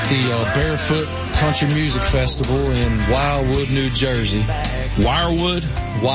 the Barefoot Country Music Festival in Wildwood, New Jersey. Wildwood.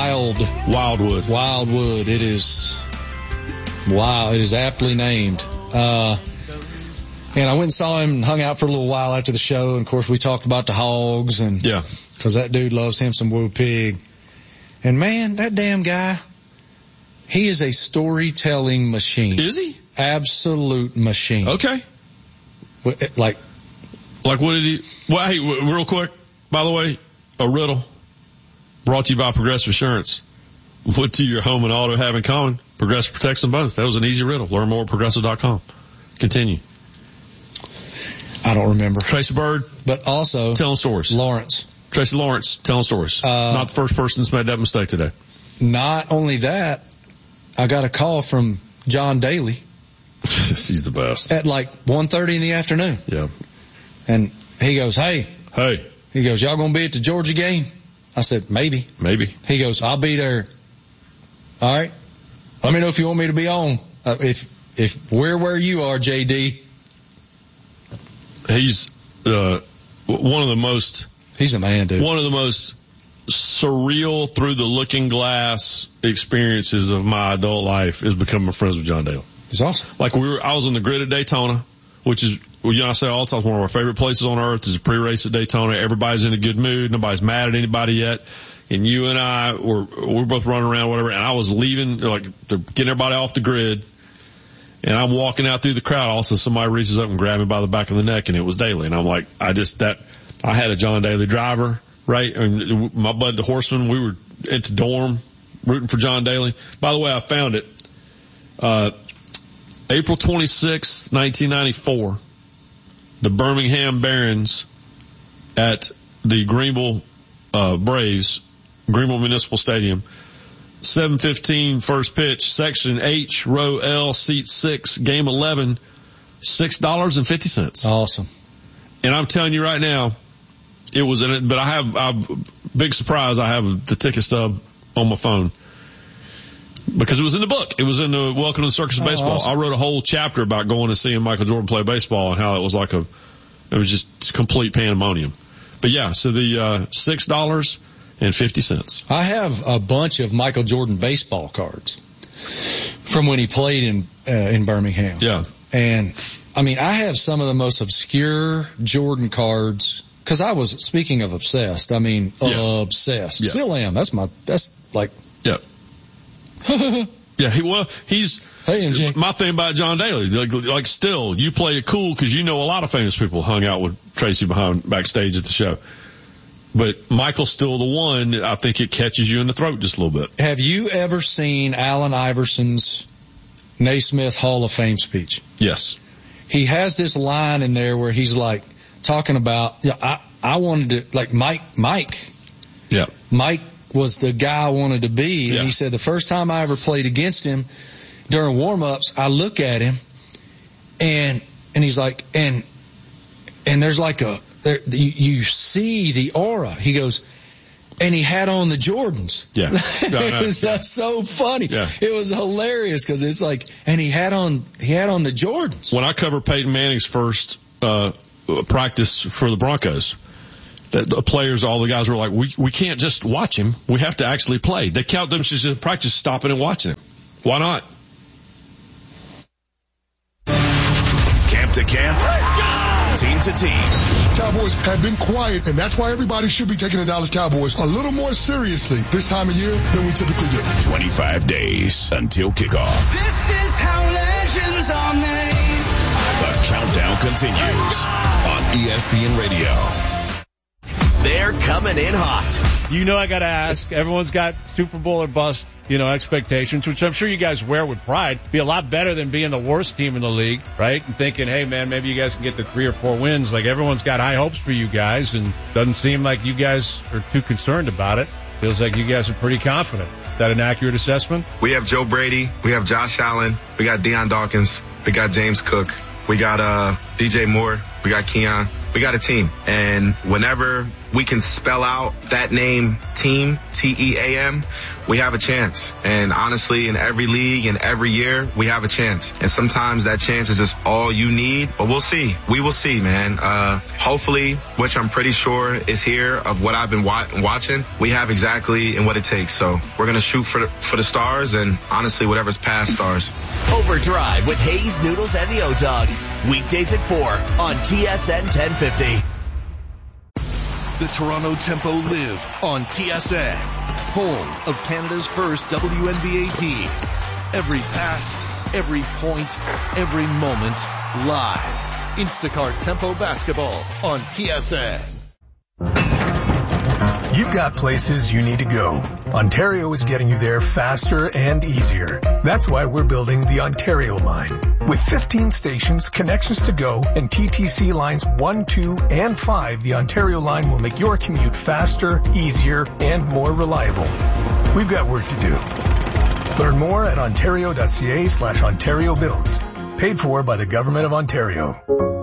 It is, wow, it is aptly named. And I went and saw him and hung out for a little while after the show. And of course we talked about the hogs and, yeah, cause that dude loves him some Woo Pig. And man, that damn guy, he is a storytelling machine. Is he? Absolute machine. Okay. Like what did he, well, hey, real quick, by the way, a riddle brought to you by Progressive Insurance. What do your home and auto have in common? Progressive protects them both. That was an easy riddle. Learn more at Progressive.com. Continue. I don't remember. Tracy Bird. But also. Telling stories. Lawrence. Tracy Lawrence, telling stories. Not the first person that's made that mistake today. Not only that, I got a call from John Daly. He's the best. At like 1:30 in the afternoon. Yeah. And he goes, hey. He goes, y'all gonna be at the Georgia game? I said, maybe. He goes, I'll be there. All right. Let me know if you want me to be on. If we're where you are, JD. He's, one of the most. He's a man, dude. One of the most surreal through the looking glass experiences of my adult life is becoming friends with John Daly. It's awesome. Like I was in the grid at Daytona, which is, I say all the time, it's one of our favorite places on earth. There's a pre-race at Daytona. Everybody's in a good mood. Nobody's mad at anybody yet. And you and I we're both running around, whatever. And I was leaving, like, they're getting everybody off the grid. And I'm walking out through the crowd. All of a sudden somebody reaches up and grabs me by the back of the neck, and it was Daly. And I'm like, I had a John Daly driver, right? And my bud, the Horseman, we were at the dorm rooting for John Daly. By the way, I found it. April 26, 1994, the Birmingham Barons at the Greenville Braves, Greenville Municipal Stadium. 7:15 first pitch, section H, row L, seat 6, game 11, $6.50. Awesome. And I'm telling you right now, it was in it, but I have big surprise. I have the ticket stub on my phone because it was in the book. It was in the Welcome to the Circus of Baseball. Awesome. I wrote a whole chapter about going and seeing Michael Jordan play baseball and how it was like it was just complete pandemonium. But yeah, so the $6.50. I have a bunch of Michael Jordan baseball cards from when he played in Birmingham. Yeah. And I mean, I have some of the most obscure Jordan cards because I was, speaking of obsessed, obsessed. Yeah. Still am. That's like. Yeah. Yeah. Hey, MJ. My thing about John Daly, like still, you play it cool because you know a lot of famous people hung out with Tracy backstage at the show. But Michael's still the one. I think it catches you in the throat just a little bit. Have you ever seen Allen Iverson's Naismith Hall of Fame speech? Yes. He has this line in there where he's like talking about, I wanted to, like Mike. Yeah. Mike was the guy I wanted to be. And he said the first time I ever played against him during warm-ups, I look at him and he's like, and there's like you see the aura. He goes, and he had on the Jordans. Yeah. That's so funny. Yeah. It was hilarious because it's like, and he had on the Jordans. When I covered Peyton Manning's first practice for the Broncos, the players, all the guys were like, we can't just watch him. We have to actually play. They count them just in practice, stopping and watching him. Why not? Camp to camp, team to team. Cowboys have been quiet, and that's why everybody should be taking the Dallas Cowboys a little more seriously this time of year than we typically do. 25 days until kickoff. This is how legends are made. The countdown continues on ESPN Radio. They're coming in hot. I got to ask, everyone's got Super Bowl or bust, expectations, which I'm sure you guys wear with pride. Be a lot better than being the worst team in the league, right? And thinking, hey, man, maybe you guys can get to 3 or 4 wins. Like, everyone's got high hopes for you guys, and doesn't seem like you guys are too concerned about it. Feels like you guys are pretty confident. Is that an accurate assessment? We have Joe Brady. We have Josh Allen. We got Deion Dawkins. We got James Cook. We got DJ Moore. We got Keon. we got a team. And whenever we can spell out that name, team, T-E-A-M, we have a chance. And honestly, in every league and every year, we have a chance. And sometimes that chance is just all you need. But we'll see. We will see, man. Hopefully, which I'm pretty sure is here of what I've been watching, we have exactly in what it takes. So we're going to shoot for the stars, and honestly, whatever's past stars. Overdrive with Hayes, Noodles, and the O-Dog. Weekdays at 4 on TSN 1050. The Toronto Tempo live on TSN, home of Canada's first WNBA team. Every pass, every point, every moment, live. Instacart Tempo Basketball on TSN. You've got places you need to go. Ontario is getting you there faster and easier. That's why we're building the Ontario line. With 15 stations, connections to go, and TTC lines 1, 2, and 5, the Ontario line will make your commute faster, easier, and more reliable. We've got work to do. Learn more at ontario.ca/Ontario Builds. Paid for by the Government of Ontario.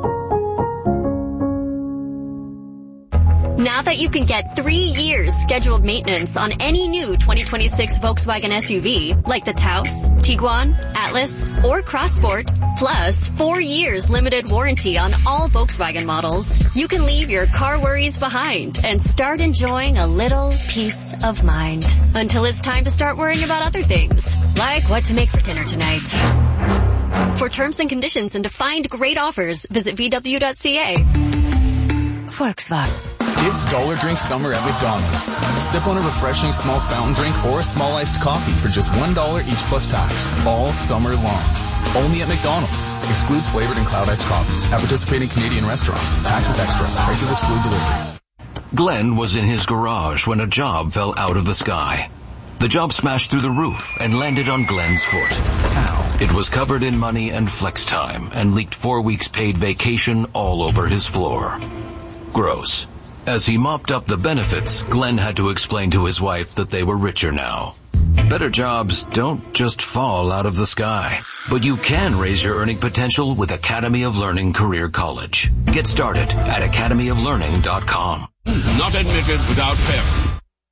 Now that you can get 3 years scheduled maintenance on any new 2026 Volkswagen SUV, like the Taos, Tiguan, Atlas, or Crossport, plus 4 years limited warranty on all Volkswagen models, you can leave your car worries behind and start enjoying a little peace of mind. Until it's time to start worrying about other things, like what to make for dinner tonight. For terms and conditions and to find great offers, visit VW.ca. Volkswagen. It's Dollar Drink Summer at McDonald's. Sip on a refreshing small fountain drink or a small iced coffee for just $1 each plus tax, all summer long. Only at McDonald's. Excludes flavored and cloud iced coffees at participating Canadian restaurants. Taxes extra. Prices exclude delivery. Glenn was in his garage when a job fell out of the sky. The job smashed through the roof and landed on Glenn's foot. How? It was covered in money and flex time and leaked 4 weeks paid vacation all over his floor. Gross. As he mopped up the benefits, Glenn had to explain to his wife that they were richer now. Better jobs don't just fall out of the sky, but you can raise your earning potential with Academy of Learning Career College. Get started at academyoflearning.com. Not admitted without payment.